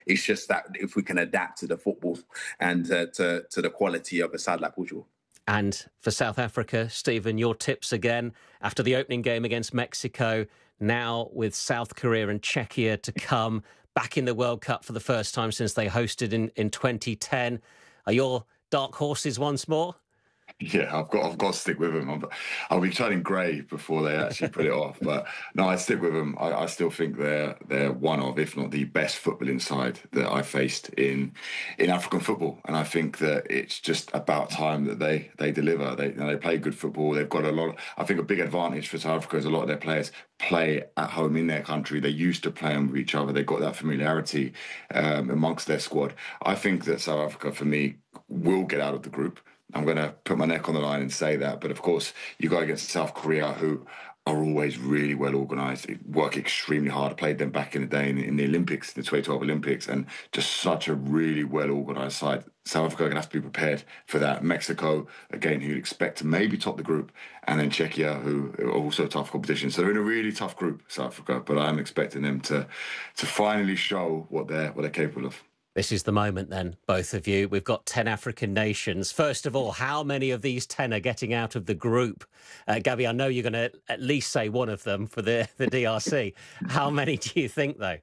It's just that if we can adapt to the football and to the quality of a side like Portugal. And for South Africa, Stephen, your tips again after the opening game against Mexico, now with South Korea and Czechia to come, back in the World Cup for the first time since they hosted in 2010. Are your dark horses once more? Yeah, I've got to stick with them. I'll be turning grey before they actually put it off. But no, I stick with them. I still think they're one of, if not the best footballing side that I faced in African football. And I think that it's just about time that they deliver. They play good football. They've got I think a big advantage for South Africa is a lot of their players play at home in their country. They used to play with each other. They've got that familiarity amongst their squad. I think that South Africa, for me, will get out of the group. I'm going to put my neck on the line and say that. But of course, you go against South Korea, who are always really well organised, work extremely hard. I played them back in the day in the Olympics, the 2012 Olympics, and just such a really well organised side. South Africa are going to have to be prepared for that. Mexico, again, who you'd expect to maybe top the group, and then Czechia, who are also tough competition. So they're in a really tough group, South Africa, but I'm expecting them to finally show what they're capable of. This is the moment then, both of you. We've got 10 African nations. First of all, how many of these 10 are getting out of the group? Gabby, I know you're going to at least say one of them for the DRC. How many do you think, though?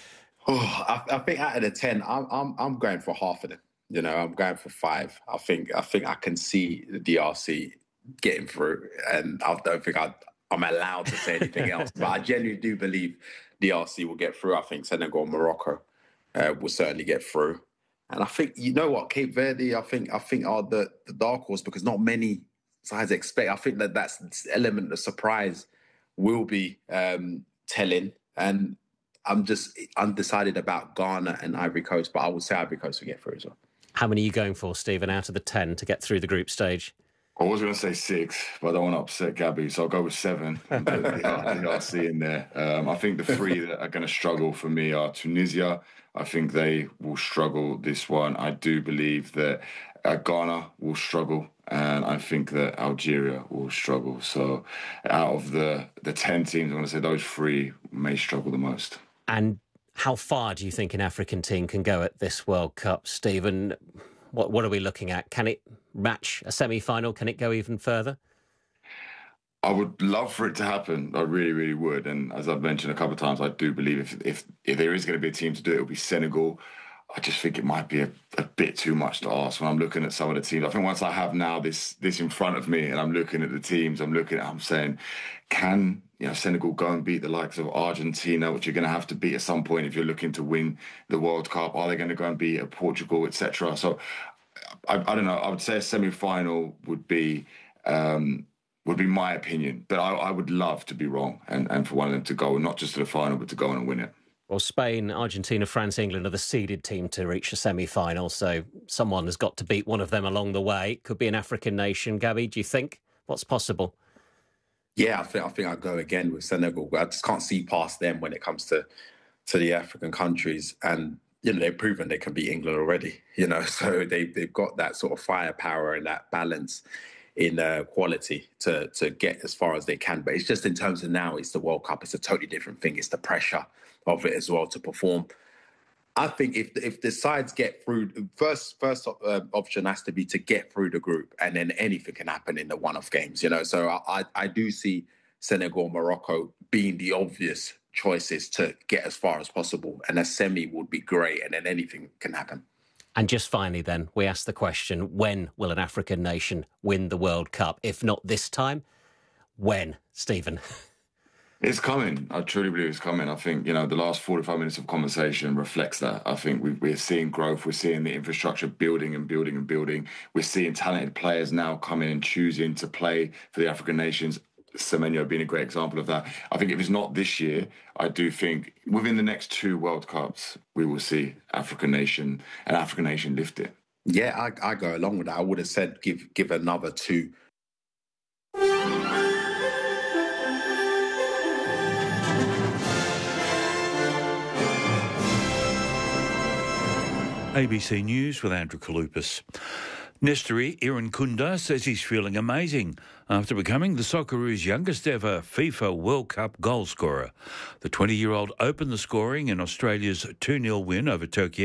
Oh, I think out of the 10, I'm going for half of them. You know, I'm going for 5. I think I can see the DRC getting through, and I don't think I'm allowed to say anything else. But I genuinely do believe DRC will get through. I think Senegal and Morocco will certainly get through. And I think, you know what, Cape Verde, I think are the dark horse, because not many sides expect. I think that's the element of surprise will be telling. And I'm just undecided about Ghana and Ivory Coast, but I would say Ivory Coast will get through as well. How many are you going for, Stephen, out of the 10 to get through the group stage? I was going to say 6, but I don't want to upset Gabby, so I'll go with 7 and put the DRC in there. I think the 3 that are going to struggle for me are Tunisia. I think they will struggle this one. I do believe that Ghana will struggle, and I think that Algeria will struggle. So out of the 10 teams, I'm going to say those 3 may struggle the most. And how far do you think an African team can go at this World Cup, Stephen? What are we looking at? Can it match a semi-final? Can it go even further? I would love for it to happen. I really, really would. And as I've mentioned a couple of times, I do believe if there is going to be a team to do it, it'll be Senegal. I just think it might be a bit too much to ask when I'm looking at some of the teams. I think once I have now this in front of me and I'm looking at the teams, I'm saying, can Senegal go and beat the likes of Argentina, which you're going to have to beat at some point if you're looking to win the World Cup? Are they going to go and beat Portugal, etc.? So I don't know. I would say a semi-final would be my opinion, but I would love to be wrong and for one of them to go not just to the final, but to go on and win it. Well, Spain, Argentina, France, England are the seeded team to reach the semi-final, so someone has got to beat one of them along the way. Could be an African nation. Gabby, do you think? What's possible? Yeah, I think I'll go again with Senegal. I just can't see past them when it comes to the African countries. And, they've proven they can beat England already, so they've got that sort of firepower and that balance in quality to get as far as they can. But it's just in terms of now, it's the World Cup. It's a totally different thing. It's the pressure of it as well to perform. I think if the sides get through, first option has to be to get through the group, and then anything can happen in the one-off games, So I do see Senegal, Morocco being the obvious choices to get as far as possible, and a semi would be great, and then anything can happen. And just finally then, we ask the question, when will an African nation win the World Cup? If not this time, when, Stephen? It's coming. I truly believe it's coming. I think, the last 45 minutes of conversation reflects that. I think we're seeing growth. We're seeing the infrastructure building and building and building. We're seeing talented players now coming and choosing to play for the African nations. Semenyo being a great example of that. I think if it's not this year, I do think within the next 2 World Cups, we will see an African nation lift it. Yeah, I go along with that. I would have said give another 2. ABC News with Andrew Kaloupas. Nestori Irankunda says he's feeling amazing after becoming the Socceroos' youngest ever FIFA World Cup goal scorer. The 20-year-old opened the scoring in Australia's 2-0 win over Turkey